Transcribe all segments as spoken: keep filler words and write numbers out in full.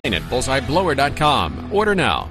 at bullseye blower dot com. Order now.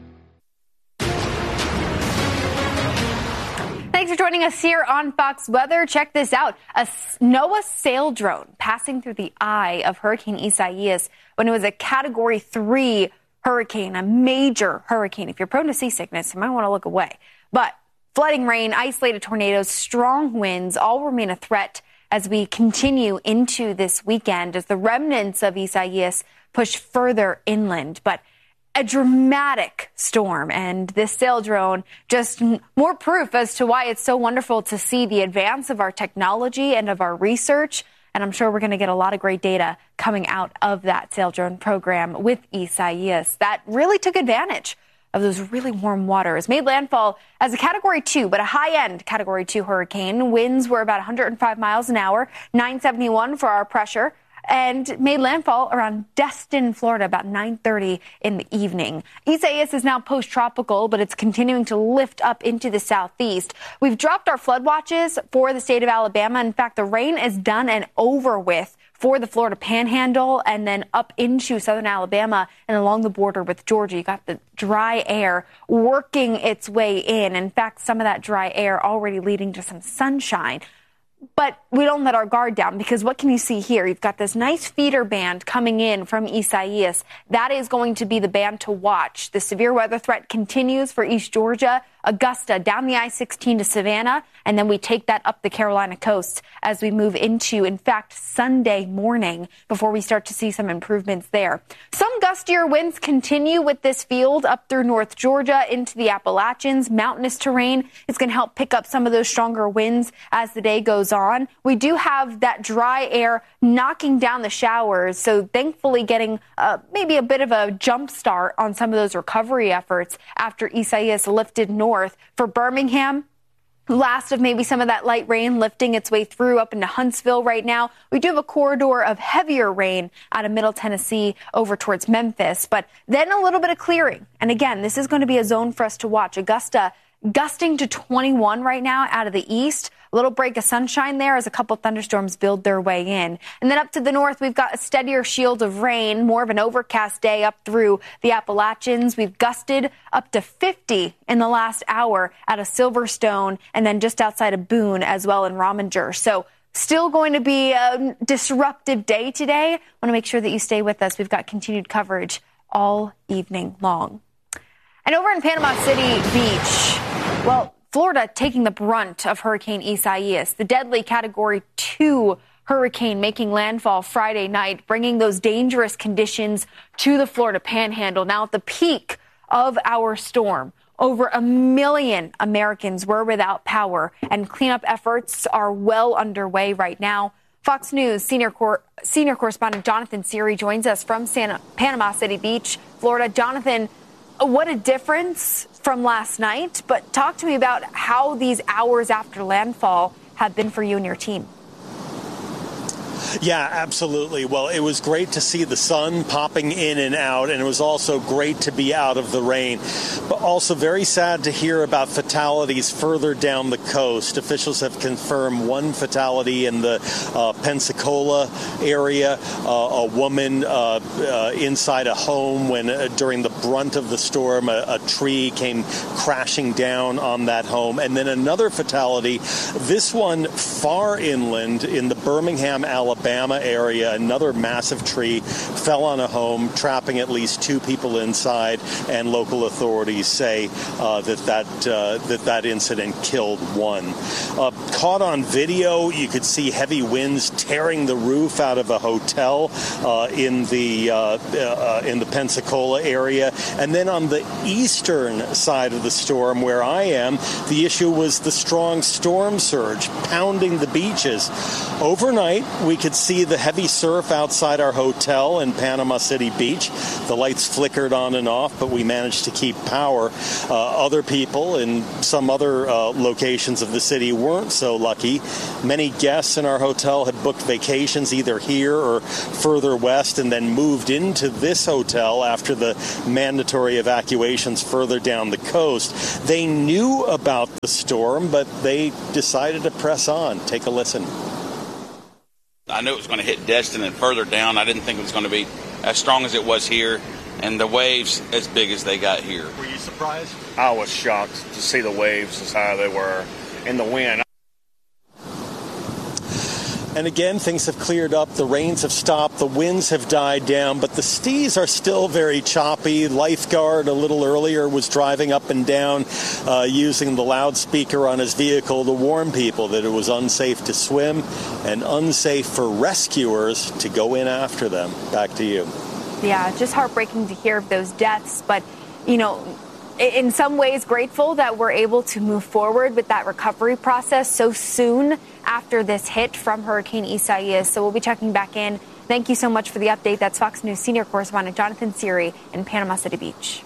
Thanks for joining us here on Fox Weather. Check this out. A NOAA sail drone passing through the eye of Hurricane Isaias when it was a Category three hurricane, a major hurricane. If you're prone to seasickness, you might want to look away. But flooding rain, isolated tornadoes, strong winds all remain a threat as we continue into this weekend as the remnants of Isaias push further inland. But a dramatic storm, and this sail drone just more proof as to why it's so wonderful to see the advance of our technology and of our research. And I'm sure we're going to get a lot of great data coming out of that sail drone program with Isaias that really took advantage of those really warm waters. Made landfall as a Category two, but a high-end Category two hurricane. Winds were about one hundred five miles an hour, nine seventy-one for our pressure, and made landfall around Destin, Florida, about nine thirty in the evening. Isaias is now post-tropical, but it's continuing to lift up into the southeast. We've dropped our flood watches for the state of Alabama. In fact, the rain is done and over with for the Florida Panhandle and then up into southern Alabama and along the border with Georgia. You got the dry air working its way in. In fact, some of that dry air already leading to some sunshine. But we don't let our guard down, because what can you see here? You've got this nice feeder band coming in from Isaias. That is going to be the band to watch. The severe weather threat continues for East Georgia, Augusta, down the I sixteen to Savannah, and then we take that up the Carolina coast as we move into, in fact, Sunday morning before we start to see some improvements there. Some gustier winds continue with this field up through North Georgia into the Appalachians. Mountainous terrain is going to help pick up some of those stronger winds as the day goes on. We do have that dry air knocking down the showers, so thankfully getting uh, maybe a bit of a jump start on some of those recovery efforts after Isaias lifted north. For Birmingham, last of maybe some of that light rain lifting its way through up into Huntsville right now. We do have a corridor of heavier rain out of Middle Tennessee over towards Memphis, but then a little bit of clearing. And again, this is going to be a zone for us to watch. Augusta gusting to twenty-one right now out of the east. A little break of sunshine there as a couple thunderstorms build their way in. And then up to the north, we've got a steadier shield of rain, more of an overcast day up through the Appalachians. We've gusted up to fifty in the last hour out of Silverstone and then just outside of Boone as well in Rominger. So still going to be a disruptive day today. I want to make sure that you stay with us. We've got continued coverage all evening long. And over in Panama City Beach, well, Florida taking the brunt of Hurricane Isaias, the deadly Category two hurricane making landfall Friday night, bringing those dangerous conditions to the Florida Panhandle. Now at the peak of our storm, over a million Americans were without power, and cleanup efforts are well underway right now. Fox News senior cor- senior correspondent Jonathan Seary joins us from Santa- Panama City Beach, Florida. Jonathan, what a difference from last night, but talk to me about how these hours after landfall have been for you and your team. Yeah, absolutely. Well, it was great to see the sun popping in and out, and it was also great to be out of the rain. But also very sad to hear about fatalities further down the coast. Officials have confirmed one fatality in the uh, Pensacola area, uh, a woman uh, uh, inside a home when uh, during the brunt of the storm, a, a tree came crashing down on that home. And then another fatality, this one far inland in the Birmingham, Alabama, Alabama area, another massive tree fell on a home, trapping at least two people inside, and local authorities say uh, that that, uh, that that incident killed one. Uh, caught on video, you could see heavy winds tearing the roof out of a hotel uh, in the uh, uh, in the Pensacola area, and then on the eastern side of the storm, where I am, the issue was the strong storm surge pounding the beaches. Overnight, we could see the heavy surf outside our hotel in Panama City Beach. The lights flickered on and off, but we managed to keep power. Uh, other people in some other uh, locations of the city weren't so lucky. Many guests in our hotel had booked vacations either here or further west and then moved into this hotel after the mandatory evacuations further down the coast. They knew about the storm, but they decided to press on. Take a listen. I knew it was going to hit Destin and further down. I didn't think it was going to be as strong as it was here, and the waves as big as they got here. Were you surprised? I was shocked to see the waves as high they were and the wind. And again, things have cleared up. The rains have stopped. The winds have died down. But the seas are still very choppy. Lifeguard a little earlier was driving up and down uh, using the loudspeaker on his vehicle to warn people that it was unsafe to swim and unsafe for rescuers to go in after them. Back to you. Yeah, just heartbreaking to hear of those deaths. But, you know, in some ways grateful that we're able to move forward with that recovery process so soon after this hit from Hurricane Isaias. So we'll be checking back in. Thank you so much for the update. That's Fox News senior correspondent Jonathan Seery in Panama City Beach.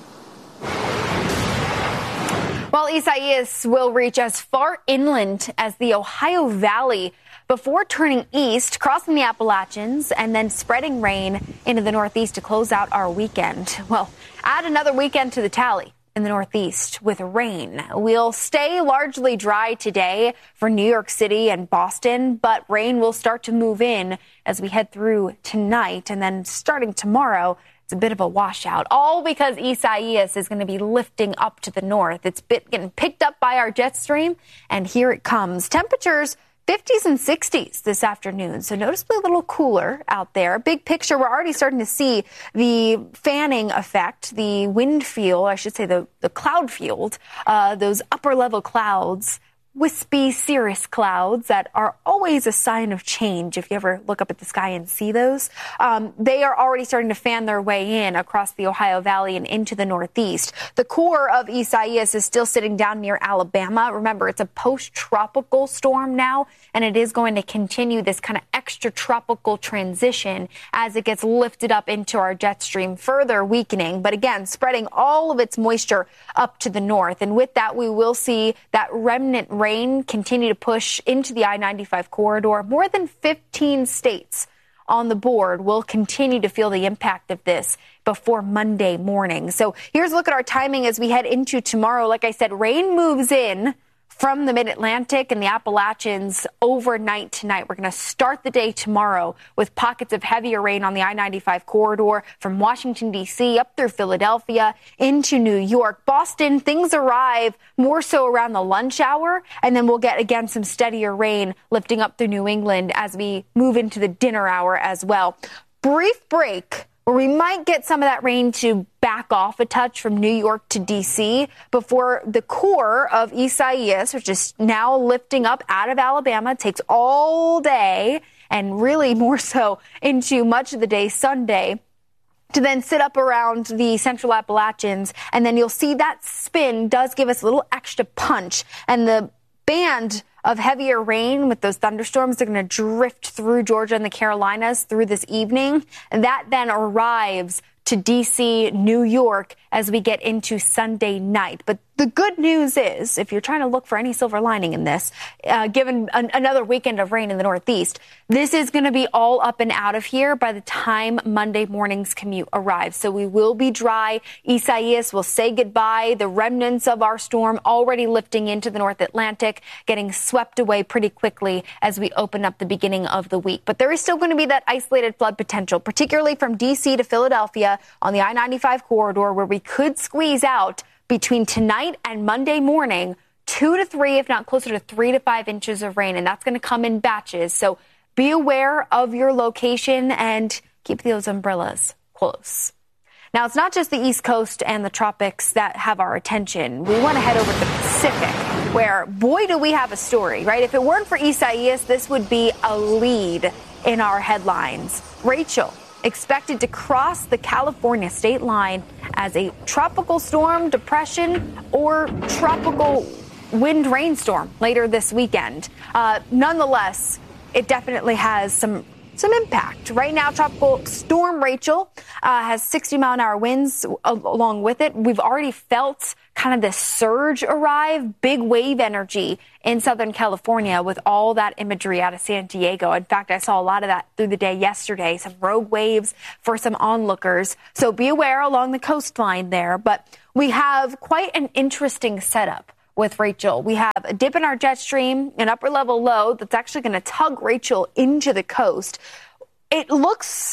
Well, Isaias will reach as far inland as the Ohio Valley before turning east, crossing the Appalachians, and then spreading rain into the Northeast to close out our weekend. Well, add another weekend to the tally in the Northeast with rain. We'll stay largely dry today for New York City and Boston, but rain will start to move in as we head through tonight. And then starting tomorrow, it's a bit of a washout, all because Isaias is going to be lifting up to the north. It's bit getting picked up by our jet stream, and here it comes. Temperatures fifties and sixties this afternoon, so noticeably a little cooler out there. Big picture, we're already starting to see the fanning effect, the wind field, I should say the, the cloud field, uh, those upper level clouds, wispy cirrus clouds that are always a sign of change. If you ever look up at the sky and see those, um, they are already starting to fan their way in across the Ohio Valley and into the Northeast. The core of Isaias is still sitting down near Alabama. Remember, it's a post-tropical storm now, and it is going to continue this kind of extra tropical transition as it gets lifted up into our jet stream, further weakening, but again, spreading all of its moisture up to the north. And with that, we will see that remnant rain continue to push into the I ninety-five corridor. More than fifteen states on the board will continue to feel the impact of this before Monday morning. So here's a look at our timing as we head into tomorrow. Like I said, rain moves in from the mid-Atlantic and the Appalachians overnight tonight. We're going to start the day tomorrow with pockets of heavier rain on the I ninety-five corridor from Washington, D C up through Philadelphia into New York. Boston, things arrive more so around the lunch hour, and then we'll get, again, some steadier rain lifting up through New England as we move into the dinner hour as well. Brief break where we might get some of that rain to back off a touch from New York to D C before the core of Isaias, which is now lifting up out of Alabama, takes all day and really more so into much of the day Sunday to then sit up around the central Appalachians. And then you'll see that spin does give us a little extra punch. And the band of heavier rain with those thunderstorms are going to drift through Georgia and the Carolinas through this evening. And that then arrives to D C, New York, as we get into Sunday night. But the good news is, if you're trying to look for any silver lining in this, uh, given an, another weekend of rain in the Northeast, this is going to be all up and out of here by the time Monday morning's commute arrives. So we will be dry. Isaias will say goodbye. The remnants of our storm already lifting into the North Atlantic, getting swept away pretty quickly as we open up the beginning of the week. But there is still going to be that isolated flood potential, particularly from D C to Philadelphia on the I ninety-five corridor, where we could squeeze out between tonight and Monday morning, two to three, if not closer to three to five inches of rain. And that's going to come in batches. So be aware of your location and keep those umbrellas close. Now, it's not just the East Coast and the tropics that have our attention. We want to head over to the Pacific, where, boy, do we have a story, right? If it weren't for Isaias, this would be a lead in our headlines. Rachel, expected to cross the California state line as a tropical storm, depression, or tropical wind rainstorm later this weekend. Uh, nonetheless, it definitely has some some impact. Right now, Tropical Storm Rachel uh, has sixty mile an hour winds along with it. We've already felt kind of this surge arrive, big wave energy in Southern California with all that imagery out of San Diego. In fact, I saw a lot of that through the day yesterday, some rogue waves for some onlookers. So be aware along the coastline there. But we have quite an interesting setup with Rachel. We have a dip in our jet stream, an upper level low that's actually going to tug Rachel into the coast. It looks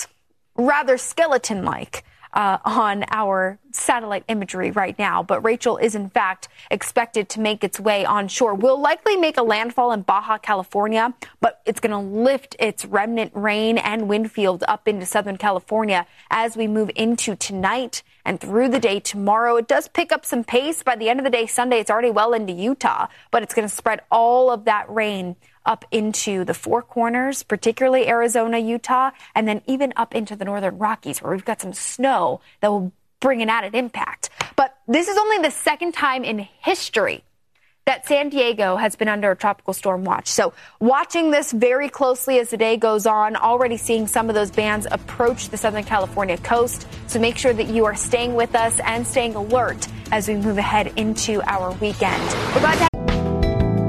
rather skeleton-like uh, on our satellite imagery right now. But Rachel is, in fact, expected to make its way onshore. Will likely make a landfall in Baja California, but it's going to lift its remnant rain and wind field up into Southern California as we move into tonight and through the day tomorrow. It does pick up some pace. By the end of the day Sunday, it's already well into Utah, but it's going to spread all of that rain up into the Four Corners, particularly Arizona, Utah, and then even up into the northern Rockies, where we've got some snow that will bring an added impact. But this is only the second time in history that San Diego has been under a tropical storm watch. So watching this very closely as the day goes on, already seeing some of those bands approach the Southern California coast. So make sure that you are staying with us and staying alert as we move ahead into our weekend. We're glad to have